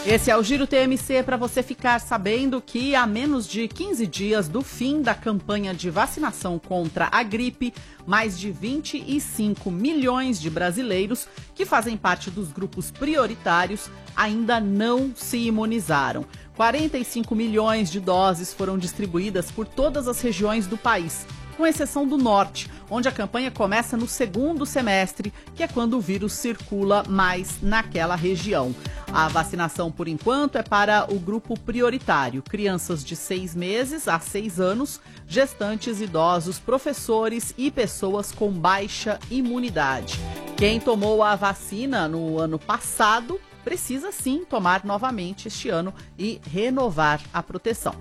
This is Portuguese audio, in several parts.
Esse é o Giro TMC para você ficar sabendo que há menos de 15 dias do fim da campanha de vacinação contra a gripe, mais de 25 milhões de brasileiros que fazem parte dos grupos prioritários ainda não se imunizaram. 45 milhões de doses foram distribuídas por todas as regiões do país, com exceção do norte, onde a campanha começa no segundo semestre, que é quando o vírus circula mais naquela região. A vacinação, por enquanto, é para o grupo prioritário: crianças de 6 meses a 6 anos, gestantes, idosos, professores e pessoas com baixa imunidade. Quem tomou a vacina no ano passado precisa sim tomar novamente este ano e renovar a proteção.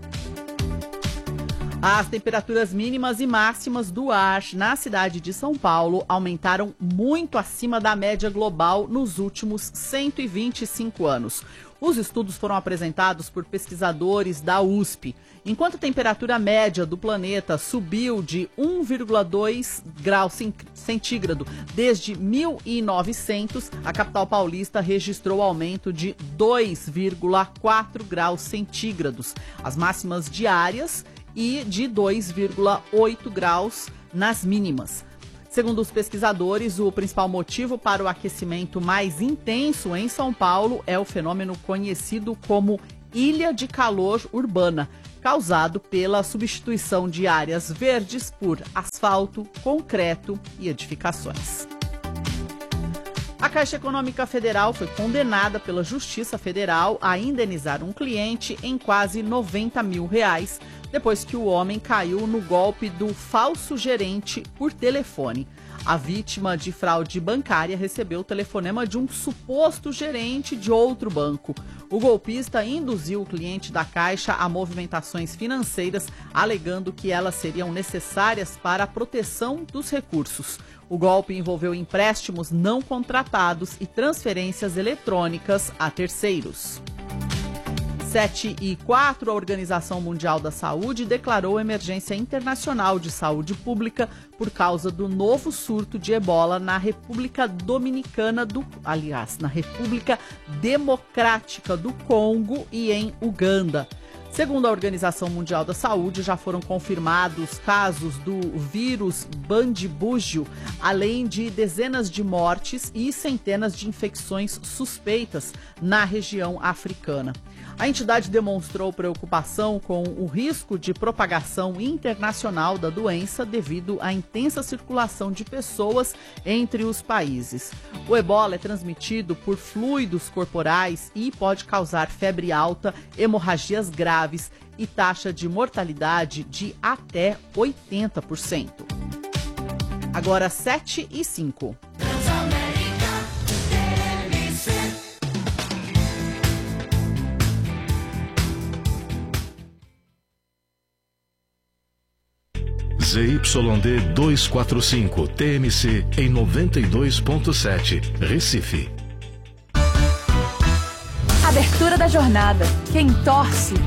As temperaturas mínimas e máximas do ar na cidade de São Paulo aumentaram muito acima da média global nos últimos 125 anos. Os estudos foram apresentados por pesquisadores da USP. Enquanto a temperatura média do planeta subiu de 1,2 graus centígrado desde 1900, a capital paulista registrou aumento de 2,4 graus centígrados. As máximas diárias e de 2,8 graus nas mínimas. Segundo os pesquisadores, o principal motivo para o aquecimento mais intenso em São Paulo é o fenômeno conhecido como ilha de calor urbana, causado pela substituição de áreas verdes por asfalto, concreto e edificações. A Caixa Econômica Federal foi condenada pela Justiça Federal a indenizar um cliente em quase R$90 mil, depois que o homem caiu no golpe do falso gerente por telefone. A vítima de fraude bancária recebeu o telefonema de um suposto gerente de outro banco. O golpista induziu o cliente da Caixa a movimentações financeiras, alegando que elas seriam necessárias para a proteção dos recursos. O golpe envolveu empréstimos não contratados e transferências eletrônicas a terceiros. 7h04, a Organização Mundial da Saúde declarou emergência internacional de saúde pública por causa do novo surto de ebola na República República Democrática do Congo e em Uganda. Segundo a Organização Mundial da Saúde, já foram confirmados casos do vírus Bundibugyo, além de dezenas de mortes e centenas de infecções suspeitas na região africana. A entidade demonstrou preocupação com o risco de propagação internacional da doença devido à intensa circulação de pessoas entre os países. O ebola é transmitido por fluidos corporais e pode causar febre alta, hemorragias graves e taxa de mortalidade de até 80%. Agora 7h05. ZYD 245, TMC em 92.7, Recife. Abertura da jornada. Quem torce